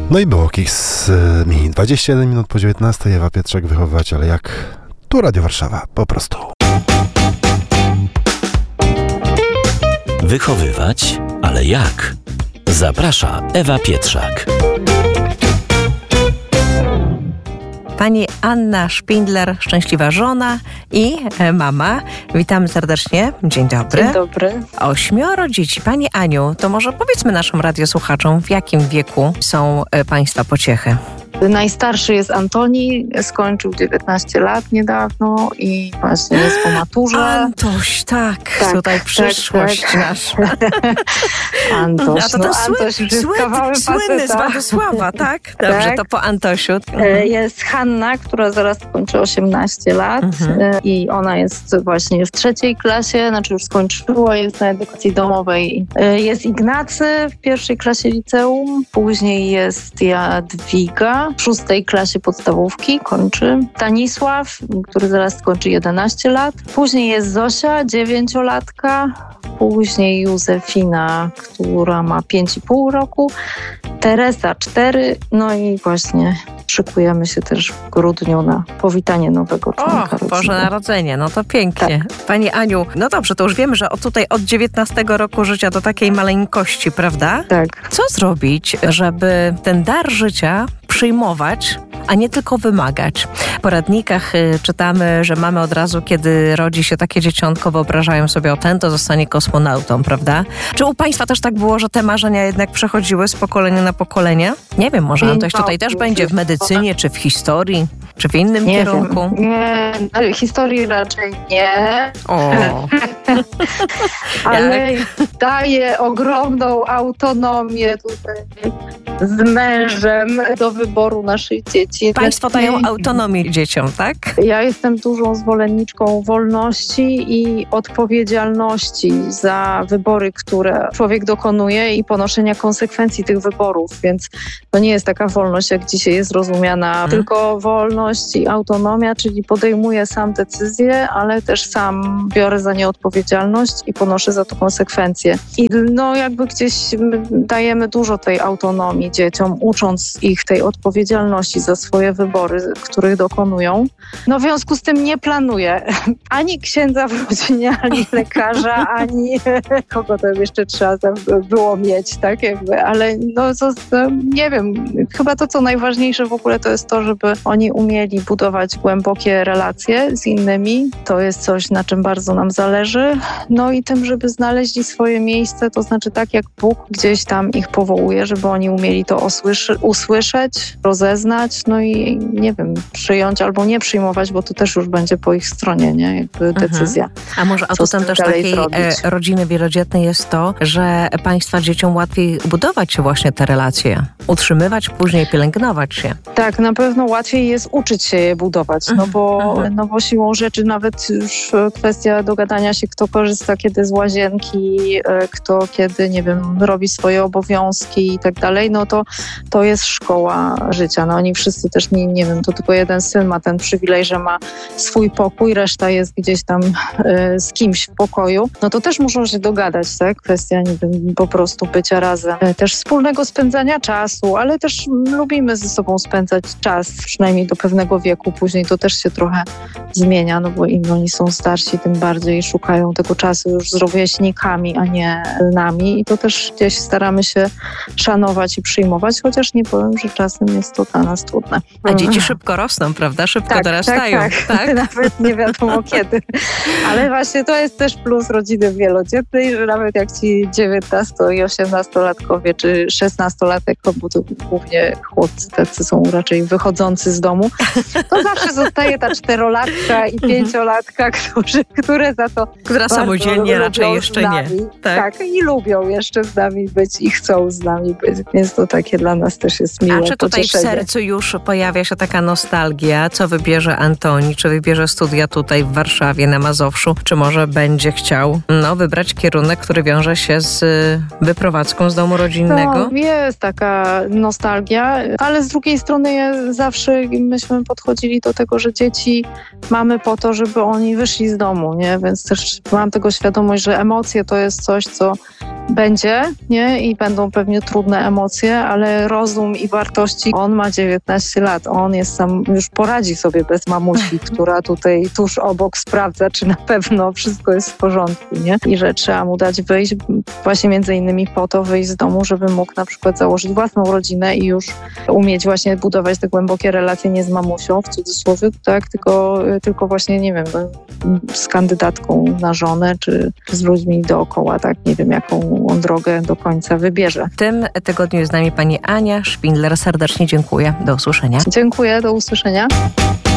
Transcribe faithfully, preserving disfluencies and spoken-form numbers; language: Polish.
No i było Kiss Mi. dwadzieścia jeden minut po dziewiętnastej. Ewa Pietrzak, wychowywać, ale jak? Tu Radio Warszawa, po prostu. Wychowywać, ale jak? Zaprasza Ewa Pietrzak. Pani Anna Szpindler, szczęśliwa żona i mama. Witamy serdecznie. Dzień dobry. Dzień dobry. Ośmioro dzieci. Pani Aniu, to może powiedzmy naszym radiosłuchaczom, w jakim wieku są Państwa pociechy? Najstarszy jest Antoni, skończył dziewiętnaście lat niedawno i właśnie jest po maturze. Antoś, tak, tak tutaj przyszłość tak, tak. nasza. Antoś, A to no, ten Antoś już jest kawałek słynny z Władysława, tak? Dobrze, tak. To po Antosiu. Jest Hanna, która zaraz skończy osiemnaście lat mhm. i ona jest właśnie w trzeciej klasie, znaczy już skończyła, jest na edukacji domowej. Jest Ignacy w pierwszej klasie liceum, później jest Jadwiga, w szóstej klasie podstawówki kończy. Stanisław, który zaraz skończy jedenaście lat. Później jest Zosia, dziewięciolatka. Później Józefina, która ma pięć i pół roku. Teresa, cztery. No i właśnie szykujemy się też w grudniu na powitanie nowego członka rodziny. O, Boże Narodzenie, no to pięknie. Tak. Pani Aniu, no dobrze, to już wiemy, że od tutaj od dziewiętnastego roku życia do takiej maleńkości, prawda? Tak. Co zrobić, żeby ten dar życia przyjmować, a nie tylko wymagać? W poradnikach y, czytamy, że mamy od razu, kiedy rodzi się takie dzieciątko, wyobrażają sobie, o ten to zostanie kosmonautą, prawda? Czy u Państwa też tak było, że te marzenia jednak przechodziły z pokolenia na pokolenie? Nie wiem, może Antoś tutaj też będzie w medycynie, czy w historii, czy w innym nie kierunku? Wiem. Nie, no, historii raczej nie. O. Ale daje ogromną autonomię tutaj z mężem do wyboru naszych dzieci. Państwo dają autonomię dzieciom, tak? Ja jestem dużą zwolenniczką wolności i odpowiedzialności za wybory, które człowiek dokonuje i ponoszenia konsekwencji tych wyborów, więc to nie jest taka wolność, jak dzisiaj jest rozumiana, hmm. tylko wolność i autonomia, czyli podejmuję sam decyzje, ale też sam biorę za nie odpowiedzialność i ponoszę za to konsekwencje. I no jakby gdzieś dajemy dużo tej autonomii dzieciom, ucząc ich tej odpowiedzialności za swoje wybory, których dokonują. No w związku z tym nie planuję ani księdza w rodzinie, ani lekarza, ani kogo tam jeszcze trzeba było mieć, tak jakby, ale no to, nie wiem, chyba to, co najważniejsze w ogóle, to jest to, żeby oni umieli budować głębokie relacje z innymi. To jest coś, na czym bardzo nam zależy. No i tym, żeby znaleźli swoje miejsce, to znaczy tak jak Bóg gdzieś tam ich powołuje, żeby oni umieli to osłyszy- usłyszeć, rozeznać, no i nie wiem, przyjąć albo nie przyjmować, bo to też już będzie po ich stronie, nie? Jakby decyzja. Mhm. A może atutem też takiej e, rodziny wielodzietnej jest to, że Państwa dzieciom łatwiej budować się właśnie te relacje, utrzymywać, później pielęgnować się. Tak, na pewno łatwiej jest uczyć się je budować, no bo, mhm. no bo siłą rzeczy nawet już kwestia dogadania się, kto korzysta kiedy z łazienki, kto kiedy, nie wiem, robi swoje obowiązki i tak dalej, no to to jest szkoła życia. No oni wszyscy też, nie, nie wiem, to tylko jeden syn ma ten przywilej, że ma swój pokój, reszta jest gdzieś tam y, z kimś w pokoju. No to też muszą się dogadać, tak? Kwestia, nie wiem, po prostu bycia razem. Też wspólnego spędzania czasu, ale też lubimy ze sobą spędzać czas, przynajmniej do pewnego wieku. Później to też się trochę zmienia, no bo im oni są starsi, tym bardziej szukają tego czasu już z rówieśnikami, a nie nami. I to też gdzieś staramy się szanować i przyjmować, chociaż nie powiem, że czasem jest to dla nas trudne. A dzieci szybko rosną, prawda? Szybko tak, dorastają. Tak, tak. tak? Nawet nie wiadomo kiedy. Ale właśnie to jest też plus rodziny wielodzietnej, że nawet jak ci dziewiętnasto- i osiemnastolatkowie, czy szesnastolatek, bo to głównie chłopcy tacy są raczej wychodzący z domu, to zawsze zostaje ta czterolatka i pięciolatka, którzy, które za to która samodzielnie raczej jeszcze nie. Tak. tak, i lubią jeszcze z nami być i chcą z nami być, więc to takie dla nas też jest miłe. A czy tutaj pocieszenie. w sercu już pojawia się taka nostalgia, co wybierze Antoni, czy wybierze studia tutaj w Warszawie na Mazowszu, czy może będzie chciał no, wybrać kierunek, który wiąże się z wyprowadzką z domu rodzinnego? No, jest taka nostalgia, ale z drugiej strony zawsze myśmy podchodzili do tego, że dzieci mamy po to, żeby oni wyszli z domu, nie? Więc też mam tego świadomość, że emocje to jest coś, co będzie, nie? I będą pewnie trudne emocje, ale rozum i wartości, on ma dziewiętnaście lat, on jest sam, już poradzi sobie bez mamusi, która tutaj tuż obok sprawdza, czy na pewno wszystko jest w porządku, nie? I że trzeba mu dać wyjść, właśnie między innymi po to wyjść z domu, żeby mógł na przykład założyć własną rodzinę i już umieć właśnie budować te głębokie relacje nie z mamusią, w cudzysłowie, tak, tylko, tylko właśnie, nie wiem, z kandydatką na żonę, czy z ludźmi dookoła, tak, nie wiem, jaką on drogę do końca wybierze. W tym tygodniu jest z nami pani Ania Szpindler. Serdecznie dziękuję. Do usłyszenia. Dziękuję, do usłyszenia.